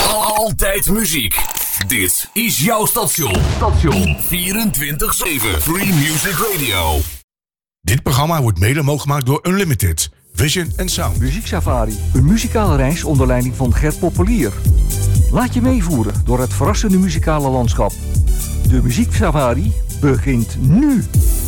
Altijd muziek. Dit is jouw station. 24/7 Free Music Radio. Dit programma wordt mede mogelijk gemaakt door Unlimited, Vision en Sound. Muzieksafari, een muzikale reis onder leiding van Gert Poppelier. Laat je meevoeren door het verrassende muzikale landschap. De Muzieksafari begint nu.